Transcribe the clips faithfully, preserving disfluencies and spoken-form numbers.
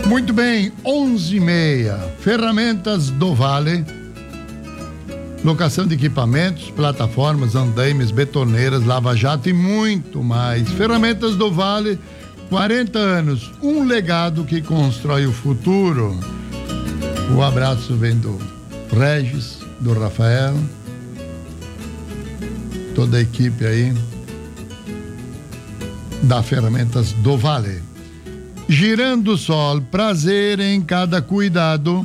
Muito bem, onze e meia. Ferramentas do Vale. Locação de equipamentos, plataformas, andaimes, betoneiras, lava-jato e muito mais. Ferramentas do Vale, quarenta anos, um legado que constrói o futuro. O abraço vem do Regis, do Rafael, toda a equipe aí da Ferramentas do Vale. Girando o Sol, prazer em cada cuidado.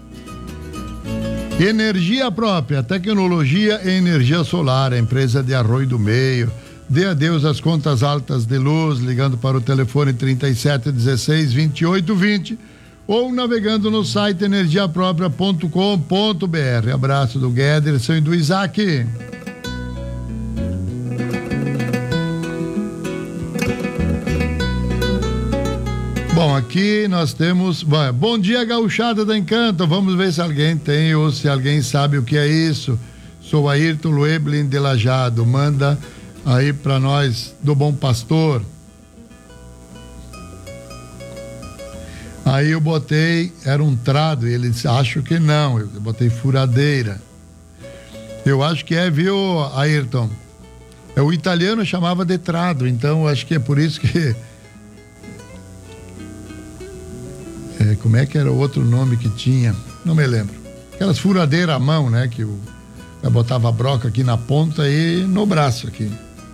Energia própria, tecnologia e energia solar, a empresa de Arroio do Meio. Dê adeus às contas altas de luz, ligando para o telefone trinta e sete, dezesseis, vinte e oito, vinte ou navegando no site energia própria ponto com ponto br. Abraço do Guederson e do Isaac. Bom, aqui nós temos... Bom dia, gauchada da Encanto. Vamos ver se alguém tem ou se alguém sabe o que é isso. Sou Ayrton Lueblin de Lajado. Manda aí pra nós do Bom Pastor. Aí eu botei, era um trado, e eles acham que não. Eu botei furadeira. Eu acho que é, viu, Ayrton? É, o italiano chamava de trado, então acho que é por isso que... É, como é que era o outro nome que tinha? Não me lembro. Aquelas furadeiras à mão, né? Que o, eu botava a broca aqui na ponta e no braço aqui.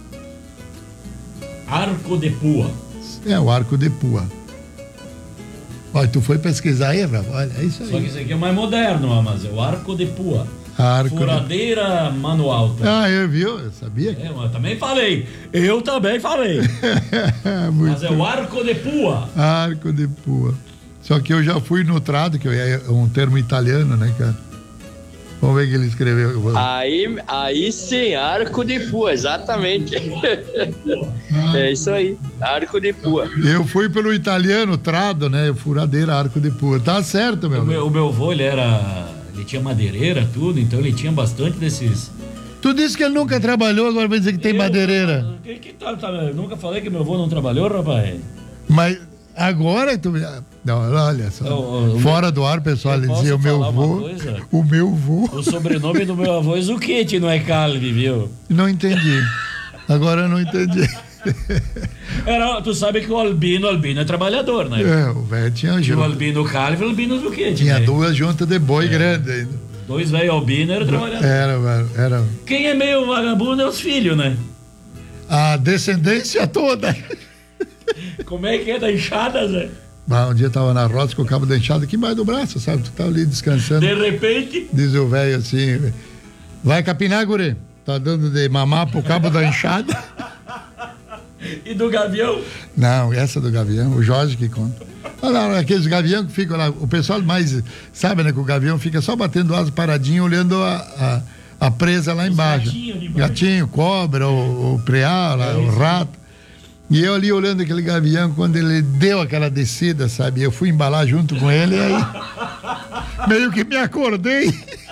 Arco de pua. É, o arco de pua. Olha, tu foi pesquisar aí, Rafa? Olha, é isso aí. Só que esse aqui é mais moderno, mas é o arco de pua. Arco Furadeira de... manual. Tá? Ah, eu vi, eu sabia. Que... É, eu também falei. Eu também falei. Mas é o arco de pua. Arco de pua. Só que eu já fui no trado, que é um termo italiano, né, cara? Vamos ver o que ele escreveu. Aí, aí sim, arco de pua, exatamente. Ah. É isso aí, arco de pua. Eu fui pelo italiano, trado, né? Furadeira, arco de pua. Tá certo, meu. O meu, o meu avô, ele era... Ele tinha madeireira, tudo, então ele tinha bastante desses... Tu disse que ele nunca trabalhou, agora vai dizer que tem eu, madeireira. Que, que tá, tá, eu nunca falei que meu avô não trabalhou, rapaz. Mas... Agora tu. Não, olha só. Eu, eu, Fora do ar, pessoal, ele dizia o meu avô. O meu avô. O sobrenome do meu avô é Zucchetti, não é Calvi, viu? Não entendi. Agora eu não entendi. Era, tu sabe que o Albino, Albino é trabalhador, né? É, o velho tinha junta. O Albino Calvi e o Albino Zucchetti. Tinha né? duas juntas de boi é. grande ainda. Dois velhos Albino eram trabalhadores. Era, era. Quem é meio vagabundo é os filhos, né? A descendência toda. Como é que é da enxada, Zé? Ah, um dia eu tava na roça com o cabo da enxada aqui embaixo do braço, sabe? Tu tava ali descansando. De repente... Diz o velho assim, vai capinar, guri? Tá dando de mamar pro cabo da enxada? E do gavião? Não, essa do gavião, o Jorge que conta. Ah, não, aqueles gavião que ficam lá, o pessoal mais sabe, né, que o gavião fica só batendo asa paradinho, olhando a, a, a presa lá embaixo. Gatinho, gatinho, cobra, o, o preá, lá, é o rato. E eu ali olhando aquele gavião, quando ele deu aquela descida, sabe? Eu fui embalar junto com ele e aí meio que me acordei.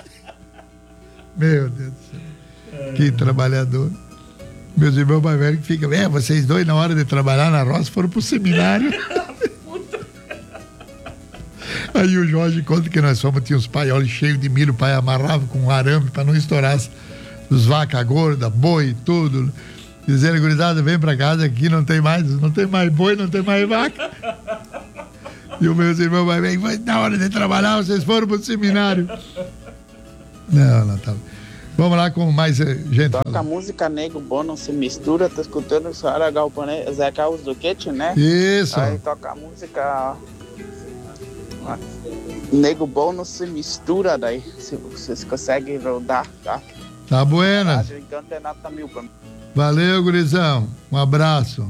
Meu Deus do céu. Que trabalhador. Meus irmãos mais velhos que ficam, é, vocês dois na hora de trabalhar na roça foram pro seminário. Aí o Jorge conta que nós fomos, tinha uns paiolos cheios de milho, o pai amarrava com um arame para não estourar os vacas gordas, boi e tudo. Dizendo, gurizada, vem pra casa, aqui não tem mais, não tem mais boi, não tem mais vaca. E os meus irmãos vai bem, na hora de trabalhar, vocês foram pro seminário. Não, não tá. Vamos lá com mais gente. Toca falando. A música Nego Bom Não Se Mistura, tá escutando o Sara Galponês, Zé Carlos Zucchetti, né? Isso. Aí toca a música Nego Bom Não Se Mistura, daí, se vocês conseguem rodar, tá? Tá buena. Encanto é nota mil pra mim. Valeu, gurizão. Um abraço.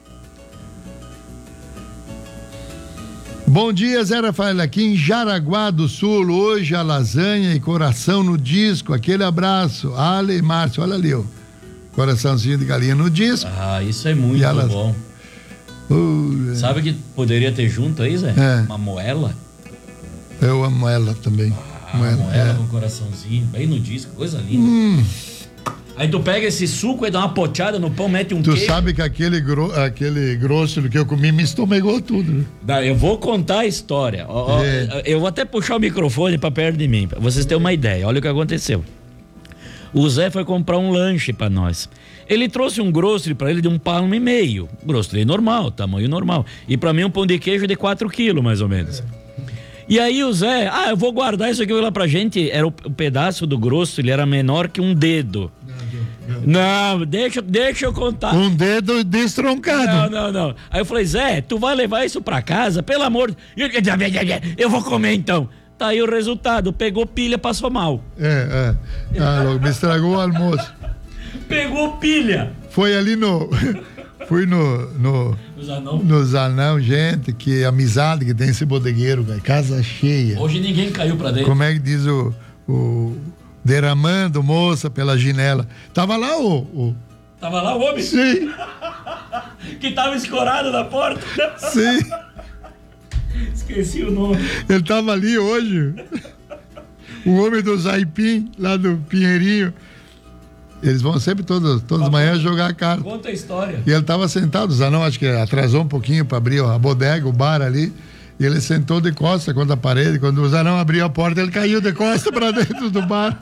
Bom dia, Zé Rafael, aqui em Jaraguá do Sul, hoje a lasanha e coração no disco, aquele abraço, Ale e Márcio, olha ali, ó, coraçãozinho de galinha no disco. Ah, isso é muito las... bom. Uh, Sabe o que poderia ter junto aí, Zé? É. Uma moela. Eu amo ela também. Ah, moela, moela é. com coraçãozinho, bem no disco, coisa linda. Hum. Aí tu pega esse suco e dá uma poteada no pão, mete um Tu queijo. sabe que aquele, gro, aquele grosso que eu comi me estomegou tudo, né? Dá, eu vou contar a história. Ó, ó, É. eu vou até puxar o microfone pra perto de mim, pra vocês terem uma ideia. Olha o que aconteceu. O Zé foi comprar um lanche pra nós. Ele trouxe um grosso pra ele de um palmo e meio. Grosso normal, tamanho normal. E pra mim um pão de queijo de quatro quilos, mais ou menos. E aí o Zé, ah, eu vou guardar isso aqui lá pra gente. Era o, o pedaço do grosso, ele era menor que um dedo. Não, deixa, deixa eu contar. Um dedo destroncado. Não, não, não. Aí eu falei, Zé, tu vai levar isso pra casa? Pelo amor de... Eu vou comer então. Tá aí o resultado, pegou pilha, passou mal. É, é. Ah, logo, me estragou o almoço. Pegou pilha. Foi ali no... Fui no... no Os anão. nos anão, gente, que amizade que tem esse bodegueiro, cara. Casa cheia. Hoje ninguém caiu pra dentro. Como é que diz o... o derramando moça pela janela. Tava lá o... o... Tava lá o homem? Sim, Que tava escorado na porta. sim. Esqueci o nome. Ele tava ali hoje. O homem do Zaipim, lá do Pinheirinho. Eles vão sempre todas, todas as manhãs jogar carta. Conta a história. E ele tava sentado, o Zanão acho que atrasou um pouquinho para abrir a bodega, o bar ali. E ele sentou de costa contra a parede. Quando o Zanão abriu a porta, ele caiu de costa para dentro do bar.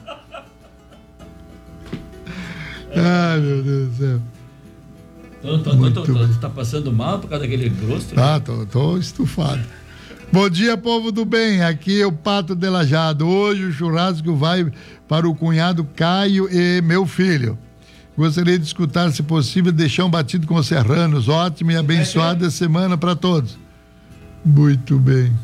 Ai, meu Deus do céu. Tô, tô, Muito tô, tô, bem. tô, tá passando mal por causa daquele grosso? Ah, tô, tô estufado. Bom dia, povo do bem. Aqui é o Pato de Lajado. Hoje o churrasco vai para o cunhado Caio e meu filho. Gostaria de escutar, se possível, deixar um batido com os serranos. Ótima e abençoada semana para todos. Muito bem.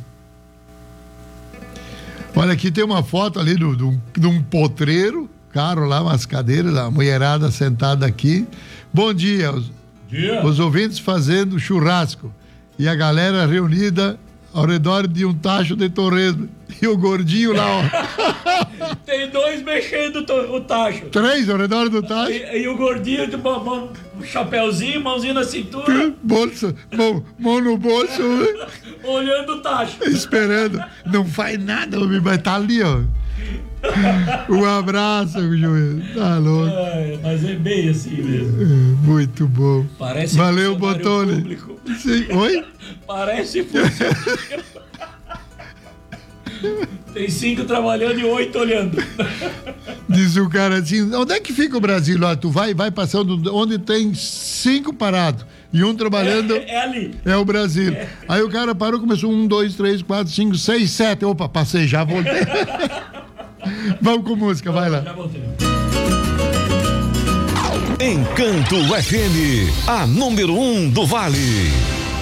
Olha, aqui tem uma foto ali do, do, de um potreiro, caro lá, umas cadeiras, a mulherada sentada aqui. Bom dia, os, Dia. os ouvintes fazendo churrasco e a galera reunida ao redor de um tacho de torresmo. E o gordinho lá, ó. Tem dois mexendo to- o tacho. Três ao redor do tacho. E, e o gordinho de mão, mão, um chapéuzinho, mãozinho na cintura, Bolso, mão, mão no bolso, olhando o tacho. esperando. Não faz nada, homem, mas tá ali, ó. Um abraço, Joel. Tá louco. Ai, mas é bem assim mesmo. É, muito bom. Parece Valeu, funcionário Botone. público. Sim. Oi? Parece funcionário. Tem cinco trabalhando e oito olhando. Diz o cara assim, onde é que fica o Brasil? Ó, tu vai, vai passando onde tem cinco parados e um trabalhando, É, é ali. é o Brasil. Aí o cara parou, começou um, dois, três, quatro, cinco, seis, sete. Opa, passei, já voltei. Vamos com música, vai lá. Já voltei. Encanto F M, a número um do Vale.